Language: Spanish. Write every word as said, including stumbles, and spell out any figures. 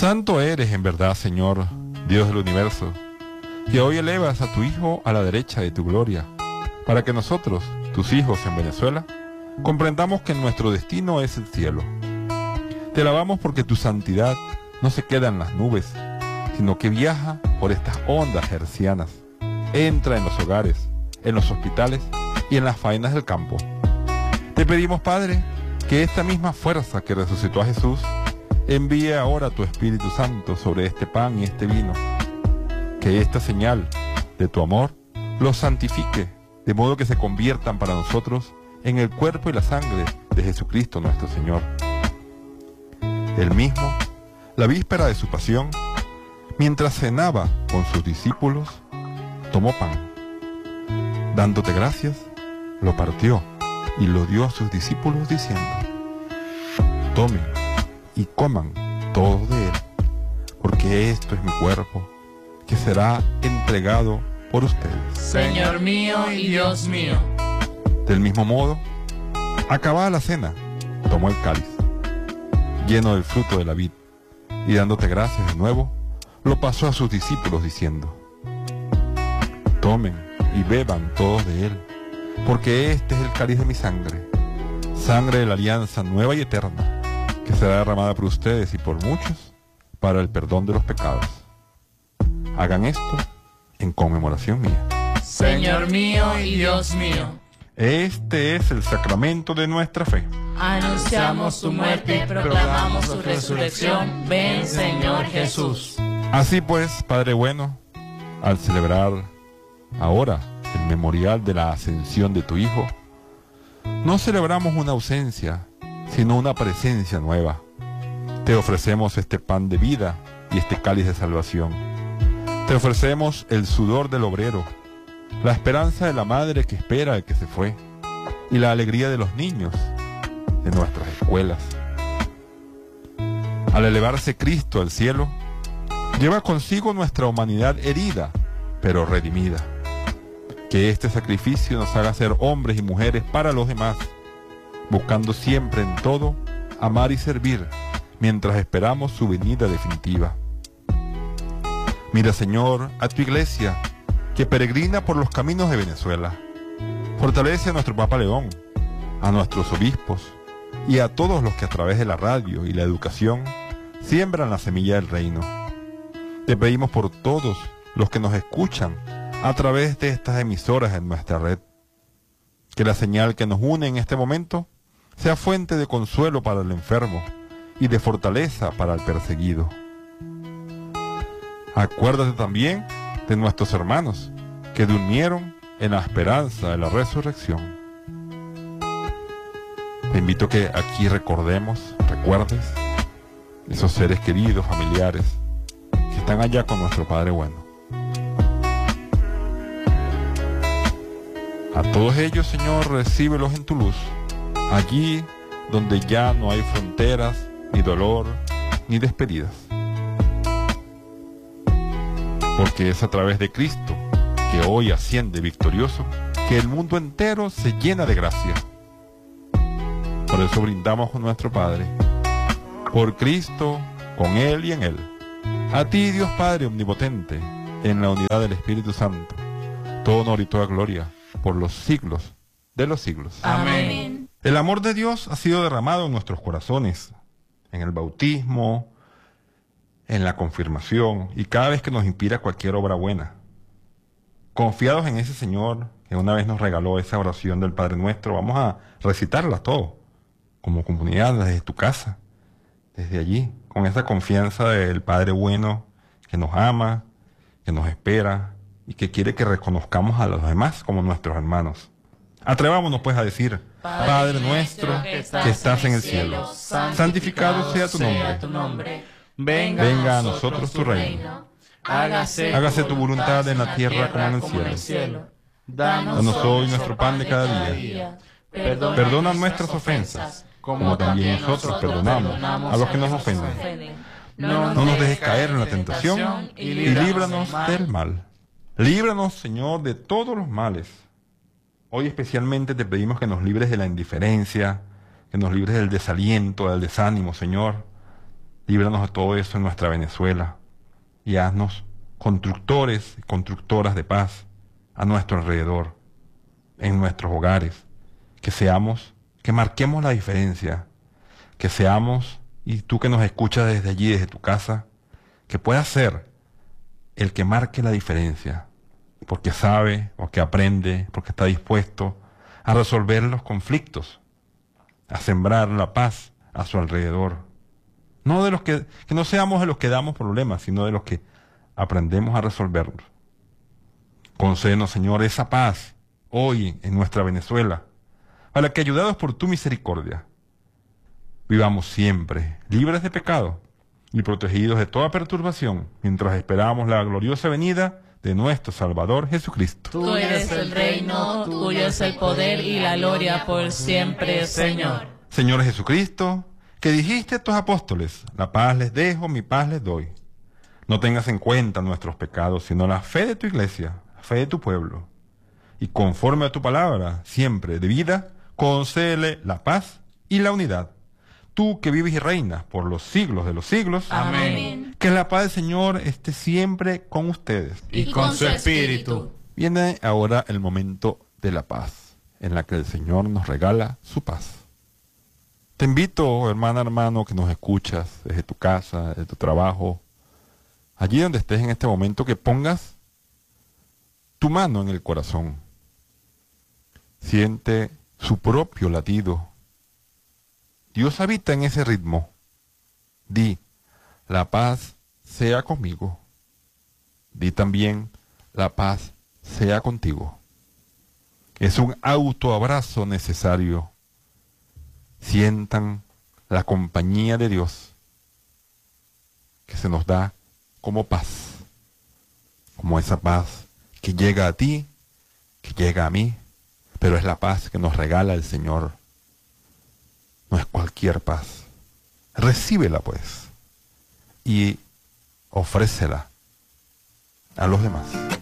Santo eres en verdad, Señor, Dios del universo, que hoy elevas a tu Hijo a la derecha de tu gloria, para que nosotros, tus hijos en Venezuela, comprendamos que nuestro destino es el cielo. Te alabamos porque tu santidad no se queda en las nubes, sino que viaja por estas ondas hercianas, entra en los hogares, en los hospitales y en las faenas del campo. Te pedimos, Padre, que esta misma fuerza que resucitó a Jesús envíe ahora tu Espíritu Santo sobre este pan y este vino, que esta señal de tu amor los santifique, de modo que se conviertan para nosotros en el cuerpo y la sangre de Jesucristo nuestro Señor. Él mismo, la víspera de su pasión, mientras cenaba con sus discípulos, tomó pan. Dándote gracias, lo partió y lo dio a sus discípulos diciendo: tomen y coman todos de él, porque esto es mi cuerpo, que será entregado por ustedes. Señor mío y Dios mío. Del mismo modo, acabada la cena, tomó el cáliz, lleno del fruto de la vid, y dándote gracias de nuevo, lo pasó a sus discípulos diciendo: tomen y beban todos de él, porque este es el cáliz de mi sangre, sangre de la alianza nueva y eterna, que será derramada por ustedes y por muchos para el perdón de los pecados. Hagan esto en conmemoración mía. Señor mío y Dios mío. Este es el sacramento de nuestra fe. Anunciamos tu muerte y proclamamos tu resurrección. Ven, Señor Jesús. Así pues, Padre bueno, al celebrar ahora el memorial de la ascensión de tu Hijo, no celebramos una ausencia, sino una presencia nueva. Te ofrecemos este pan de vida y este cáliz de salvación. Te ofrecemos el sudor del obrero, la esperanza de la madre que espera al que se fue, y la alegría de los niños de nuestras escuelas. Al elevarse Cristo al cielo, lleva consigo nuestra humanidad herida, pero redimida. Que este sacrificio nos haga ser hombres y mujeres para los demás, buscando siempre en todo amar y servir, mientras esperamos su venida definitiva. Mira, Señor, a tu iglesia, que peregrina por los caminos de Venezuela. Fortalece a nuestro Papa León, a nuestros obispos y a todos los que a través de la radio y la educación siembran la semilla del reino. Te pedimos por todos los que nos escuchan a través de estas emisoras en nuestra red, que la señal que nos une en este momento sea fuente de consuelo para el enfermo y de fortaleza para el perseguido. Acuérdate también de nuestros hermanos que durmieron en la esperanza de la resurrección. Te invito a que aquí recordemos, recuerdes esos seres queridos, familiares que están allá con nuestro Padre bueno. A todos ellos, Señor, recíbelos en tu luz, allí donde ya no hay fronteras, ni dolor, ni despedidas. Porque es a través de Cristo, que hoy asciende victorioso, que el mundo entero se llena de gracia. Por eso brindamos con nuestro Padre, por Cristo, con Él y en Él. A ti, Dios Padre omnipotente, en la unidad del Espíritu Santo, todo honor y toda gloria, por los siglos de los siglos. Amén. El amor de Dios ha sido derramado en nuestros corazones, en el bautismo, en la confirmación y cada vez que nos inspira cualquier obra buena. Confiados en ese Señor que una vez nos regaló esa oración del Padre Nuestro, vamos a recitarla todo, como comunidad, desde tu casa, desde allí, con esa confianza del Padre bueno que nos ama, que nos espera y que quiere que reconozcamos a los demás como nuestros hermanos. Atrevámonos pues a decir: Padre, Padre nuestro que estás, que estás en el cielo, cielo santificado sea tu nombre. Sea tu nombre. Venga, Venga a nosotros tu reino. Hágase, hágase tu voluntad en la tierra como en el cielo. El cielo. Danos, Danos hoy nuestro pan de cada día. día. Perdona, Perdona nuestras ofensas, como también nosotros perdonamos a los que nos ofenden. No nos dejes caer en la tentación y líbranos del mal. Líbranos, Señor, de todos los males. Hoy especialmente te pedimos que nos libres de la indiferencia, que nos libres del desaliento, del desánimo, Señor. Líbranos de todo eso en nuestra Venezuela y haznos constructores y constructoras de paz a nuestro alrededor, en nuestros hogares, que seamos, que marquemos la diferencia, que seamos, y tú que nos escuchas desde allí, desde tu casa, que puedas ser el que marque la diferencia, porque sabe, porque aprende, porque está dispuesto a resolver los conflictos, a sembrar la paz a su alrededor. No de los que, que no seamos de los que damos problemas, sino de los que aprendemos a resolverlos. Concédenos, Señor, esa paz hoy en nuestra Venezuela, para que, ayudados por tu misericordia, vivamos siempre libres de pecado y protegidos de toda perturbación, mientras esperamos la gloriosa venida de nuestro Salvador Jesucristo. Tú eres el reino, tuyo es el poder y la gloria por siempre, Señor. Señor Jesucristo, que dijiste a tus apóstoles, la paz les dejo, mi paz les doy. No tengas en cuenta nuestros pecados, sino la fe de tu iglesia, la fe de tu pueblo. Y conforme a tu palabra, siempre de vida, concédele la paz y la unidad. Tú que vives y reinas por los siglos de los siglos. Amén. Que la paz del Señor esté siempre con ustedes. Y con su espíritu. Viene ahora el momento de la paz, en la que el Señor nos regala su paz. Te invito, hermana, hermano, que nos escuchas desde tu casa, desde tu trabajo, allí donde estés en este momento, que pongas tu mano en el corazón. Siente su propio latido. Dios habita en ese ritmo. Di, la paz sea conmigo. Di también, la paz sea contigo. Es un autoabrazo necesario. Sientan la compañía de Dios que se nos da como paz, como esa paz que llega a ti, que llega a mí, pero es la paz que nos regala el Señor. No es cualquier paz. Recíbela, pues, y ofrécela a los demás.